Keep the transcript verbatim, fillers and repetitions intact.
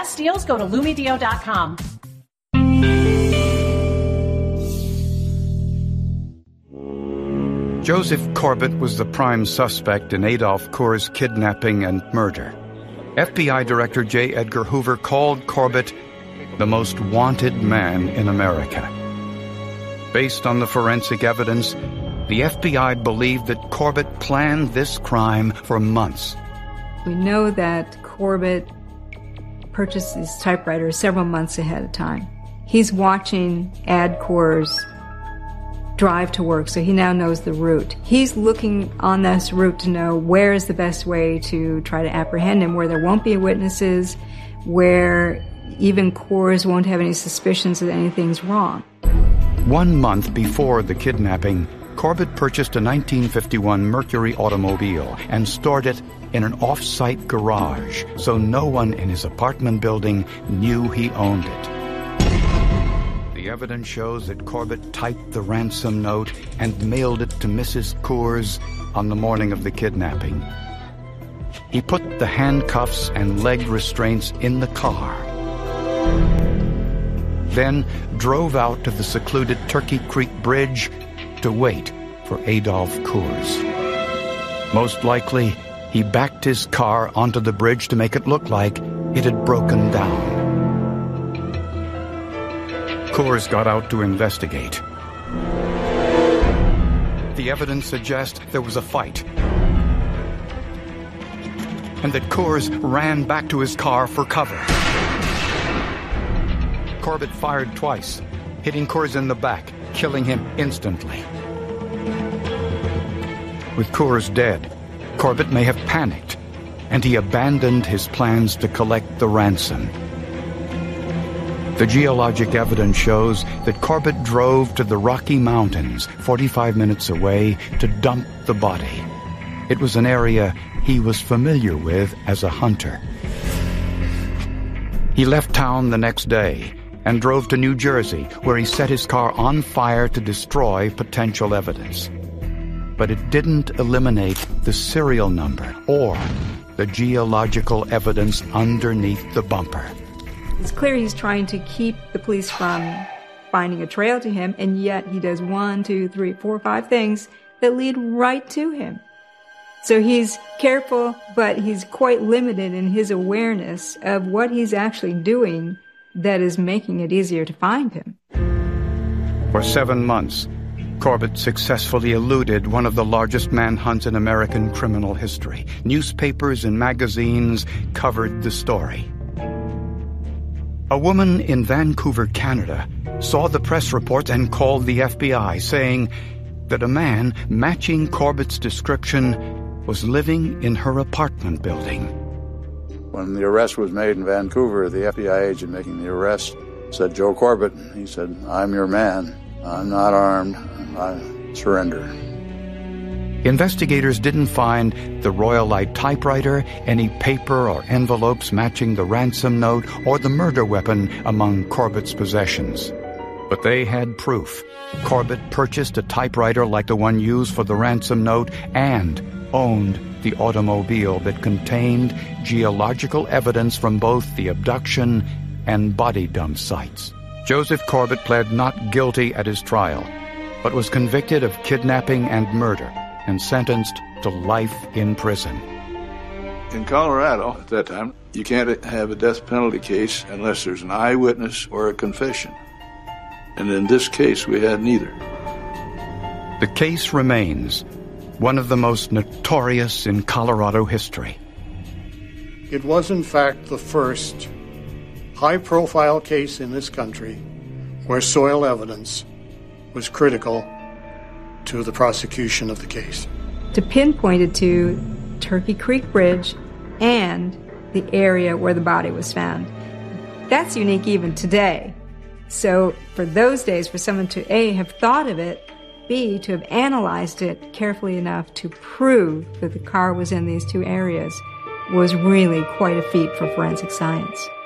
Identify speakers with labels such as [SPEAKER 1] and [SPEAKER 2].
[SPEAKER 1] best deals, go to Lumedio dot com.
[SPEAKER 2] Joseph Corbett was the prime suspect in Adolph Coor's kidnapping and murder. F B I Director J. Edgar Hoover called Corbett the most wanted man in America. Based on the forensic evidence, the F B I believed that Corbett planned this crime for months.
[SPEAKER 3] We know that Corbett purchased his typewriter several months ahead of time. He's watching Ad Coor's drive to work, so he now knows the route. He's looking on this route to know where is the best way to try to apprehend him, where there won't be witnesses, where even Coors won't have any suspicions that anything's wrong.
[SPEAKER 2] One month before the kidnapping, Corbett purchased a nineteen fifty-one Mercury automobile and stored it in an off-site garage so no one in his apartment building knew he owned it. The evidence shows that Corbett typed the ransom note and mailed it to Missus Coors on the morning of the kidnapping. He put the handcuffs and leg restraints in the car, then drove out to the secluded Turkey Creek Bridge to wait for Adolph Coors. Most likely, he backed his car onto the bridge to make it look like it had broken down. Coors got out to investigate. The evidence suggests there was a fight, and that Coors ran back to his car for cover. Corbett fired twice, hitting Coors in the back, killing him instantly. With Coors dead, Corbett may have panicked, and he abandoned his plans to collect the ransom. The geologic evidence shows that Corbett drove to the Rocky Mountains, forty-five minutes away, to dump the body. It was an area he was familiar with as a hunter. He left town the next day and drove to New Jersey, where he set his car on fire to destroy potential evidence. But it didn't eliminate the serial number or the geological evidence underneath the bumper.
[SPEAKER 3] It's clear he's trying to keep the police from finding a trail to him, and yet he does one, two, three, four, five things that lead right to him. So he's careful, but he's quite limited in his awareness of what he's actually doing that is making it easier to find him.
[SPEAKER 2] For seven months, Corbett successfully eluded one of the largest manhunts in American criminal history. Newspapers and magazines covered the story. A woman in Vancouver, Canada, saw the press reports and called the F B I, saying that a man matching Corbett's description was living in her apartment building.
[SPEAKER 4] When the arrest was made in Vancouver, the F B I agent making the arrest said, "Joe Corbett," he said, "I'm your man. I'm not armed. I surrender."
[SPEAKER 2] Investigators didn't find the Royalite typewriter, any paper or envelopes matching the ransom note, or the murder weapon among Corbett's possessions. But they had proof. Corbett purchased a typewriter like the one used for the ransom note and owned the automobile that contained geological evidence from both the abduction and body dump sites. Joseph Corbett pled not guilty at his trial, but was convicted of kidnapping and murder and sentenced to life in prison.
[SPEAKER 5] In Colorado, at that time, you can't have a death penalty case unless there's an eyewitness or a confession. And in this case, we had neither.
[SPEAKER 2] The case remains one of the most notorious in Colorado history.
[SPEAKER 6] It was, in fact, the first high-profile case in this country where soil evidence was critical to the prosecution of the case.
[SPEAKER 3] To pinpoint it to Turkey Creek Bridge and the area where the body was found. That's unique even today. So for those days, for someone to A, have thought of it, B, to have analyzed it carefully enough to prove that the car was in these two areas was really quite a feat for forensic science.